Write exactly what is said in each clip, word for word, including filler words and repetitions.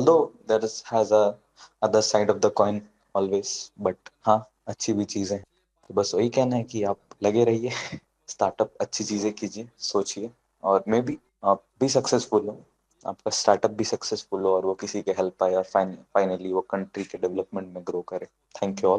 Although there has a other side of the coin always, but हाँ अच्छी भी चीज़ें। तो बस वही कहना है कि आप लगे रहिए, स्टार्टअप अच्छी चीज़ें कीजिए, सोचिए, और मे बी आप भी सक्सेसफुल हो, आपका स्टार्टअप भी सक्सेसफुल हो और वो किसी के हेल्प आए और फाइनली वो कंट्री के डेवलपमेंट में ग्रो करे। Thank you all.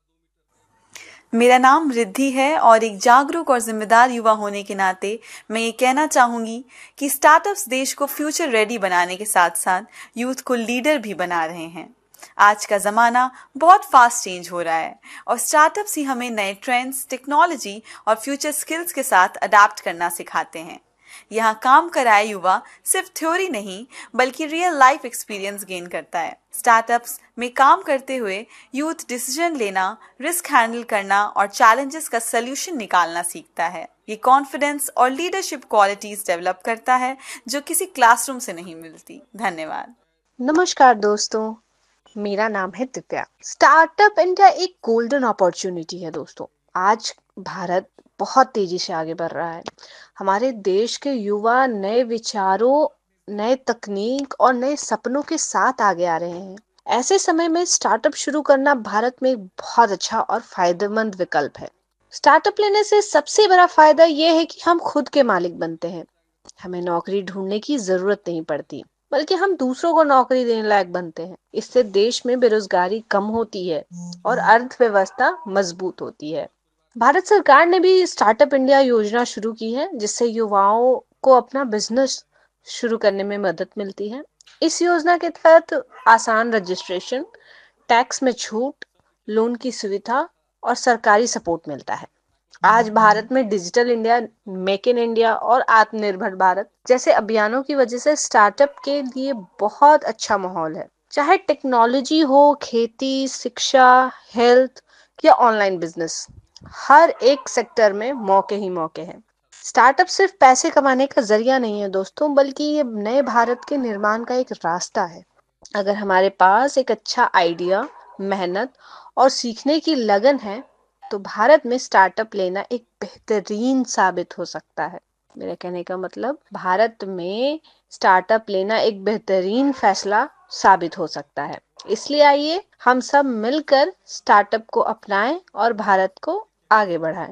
मेरा नाम रिद्धि है और एक जागरूक और जिम्मेदार युवा होने के नाते मैं ये कहना चाहूंगी कि स्टार्टअप्स देश को फ्यूचर रेडी बनाने के साथ साथ यूथ को लीडर भी बना रहे हैं। आज का जमाना बहुत फास्ट चेंज हो रहा है और स्टार्टअप्स ही हमें नए ट्रेंड्स, टेक्नोलॉजी और फ्यूचर स्किल्स के साथ अडाप्ट करना सिखाते हैं। यहाँ काम कराए युवा सिर्फ थ्योरी नहीं बल्कि रियल लाइफ एक्सपीरियंस गेन करता है। स्टार्टअप्स में काम करते हुए यूथ डिसीजन लेना, रिस्क हैंडल करना और चैलेंजेस का सलूशन निकालना सीखता है। ये कॉन्फिडेंस और लीडरशिप क्वालिटीज डेवलप करता है जो किसी क्लासरूम से नहीं मिलती। धन्यवाद। नमस्कार दोस्तों, मेरा नाम है दिव्या। स्टार्टअप इंडिया एक गोल्डन अपॉर्चुनिटी है दोस्तों। आज भारत बहुत तेजी से आगे बढ़ रहा है। हमारे देश के युवा नए विचारों, नए तकनीक और नए सपनों के साथ आगे आ रहे हैं। ऐसे समय में स्टार्टअप शुरू करना भारत में एक बहुत अच्छा और फायदेमंद विकल्प है। स्टार्टअप लेने से सबसे बड़ा फायदा यह है कि हम खुद के मालिक बनते हैं। हमें नौकरी ढूंढने की जरूरत नहीं पड़ती, बल्कि हम दूसरों को नौकरी देने लायक बनते हैं। इससे देश में बेरोजगारी कम होती है और अर्थव्यवस्था मजबूत होती है। भारत सरकार ने भी स्टार्टअप इंडिया योजना शुरू की है, जिससे युवाओं को अपना बिजनेस शुरू करने में मदद मिलती है। इस योजना के तहत आसान रजिस्ट्रेशन, टैक्स में छूट, लोन की सुविधा और सरकारी सपोर्ट मिलता है। आज भारत में digital India, make in India और आत्मनिर्भर भारत जैसे अभियानों की वजह से स्टार्टअप के लिए बहुत अच्छा माहौल है। चाहे टेक्नोलॉजी हो, खेती, शिक्षा, हेल्थ या ऑनलाइन बिजनेस, हर एक सेक्टर में मौके ही मौके हैं। स्टार्टअप सिर्फ पैसे कमाने का जरिया नहीं है दोस्तों, बल्कि ये नए भारत के निर्माण का एक रास्ता है। अगर हमारे पास एक अच्छा आइडिया, मेहनत और सीखने की लगन है तो भारत में स्टार्टअप लेना एक बेहतरीन साबित हो सकता है। मेरे कहने का मतलब, भारत में स्टार्टअप लेना एक बेहतरीन फैसला साबित हो सकता है। इसलिए आइए हम सब मिलकर स्टार्टअप को अपनाएं और भारत को आगे बढ़ाएं।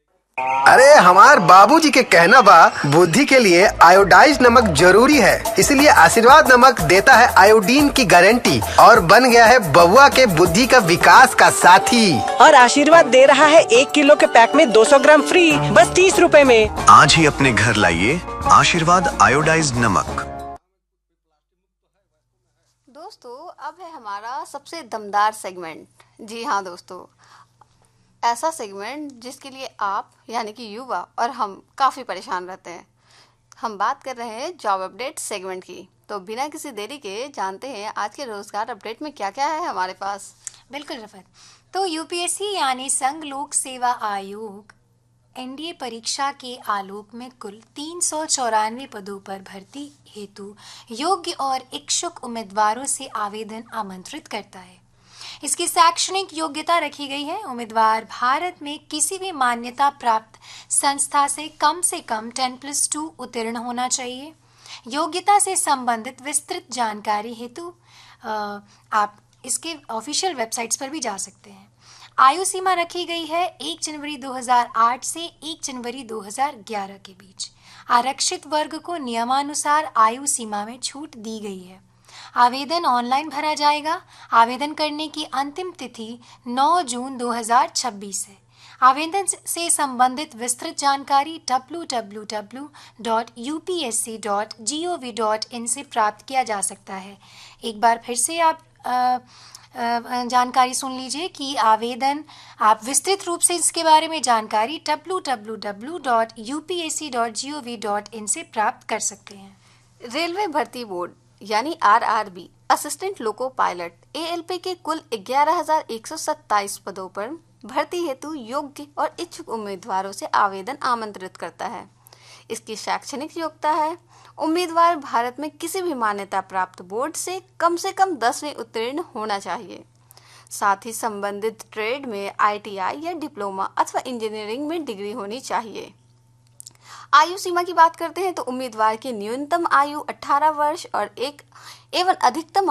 अरे हमार बाबूजी के कहना बा, बुद्धि के लिए आयोडाइज नमक जरूरी है, इसलिए आशीर्वाद नमक देता है आयोडीन की गारंटी और बन गया है बबुआ के बुद्धि का विकास का साथी। और आशीर्वाद दे रहा है एक किलो के पैक में दो सौ ग्राम फ्री, बस तीस रुपए में। आज ही अपने घर लाइए आशीर्वाद आयोडाइज नमक। दोस्तों, अब है हमारा सबसे दमदार सेगमेंट। जी हाँ दोस्तों, ऐसा सेगमेंट जिसके लिए आप यानी कि युवा और हम काफ़ी परेशान रहते हैं। हम बात कर रहे हैं जॉब अपडेट सेगमेंट की। तो बिना किसी देरी के जानते हैं आज के रोजगार अपडेट में क्या क्या है हमारे पास। बिल्कुल रफत। तो यूपीएससी यानी संघ लोक सेवा आयोग एनडीए परीक्षा के आलोक में कुल तीन सौ चौरानवे पदों पर भर्ती हेतु योग्य और इच्छुक उम्मीदवारों से आवेदन आमंत्रित करता है। इसकी शैक्षणिक योग्यता रखी गई है। उम्मीदवार भारत में किसी भी मान्यता प्राप्त संस्था से कम से कम टेन प्लस टू उत्तीर्ण होना चाहिए। योग्यता से संबंधित विस्तृत जानकारी हेतु आप इसके ऑफिशियल वेबसाइट्स पर भी जा सकते हैं। आयु सीमा रखी गई है एक जनवरी दो हज़ार आठ से एक जनवरी दो हज़ार ग्यारह के बीच। आरक्षित वर्ग को नियमानुसार आयु सीमा में छूट दी गई है। आवेदन ऑनलाइन भरा जाएगा। आवेदन करने की अंतिम तिथि नौ जून दो हज़ार छब्बीस है। आवेदन से संबंधित विस्तृत जानकारी W W W dot U P S C dot G O V dot in से प्राप्त किया जा सकता है। एक बार फिर से आप आ, आ, जानकारी सुन लीजिए कि आवेदन आप विस्तृत रूप से इसके बारे में जानकारी W W W dot U P S C dot G O V dot in से प्राप्त कर सकते हैं। रेलवे भर्ती बोर्ड यानी are R B assistant loco pilot A L P के कुल ग्यारह हजार एक सौ सत्ताईस पदों पर भर्ती हेतु योग्य और इच्छुक उम्मीदवारों से आवेदन आमंत्रित करता है। इसकी शैक्षणिक योग्यता है, उम्मीदवार भारत में किसी भी मान्यता प्राप्त बोर्ड से कम से कम दसवीं उत्तीर्ण होना चाहिए। साथ ही संबंधित ट्रेड में आई टी आई या डिप्लोमा अथवा इंजीनियरिंग में डिग्री होनी चाहिए। आयु सीमा की बात करते हैं तो उम्मीदवार की न्यूनतम आयु अठारह वर्ष और एक एवं अधिकतम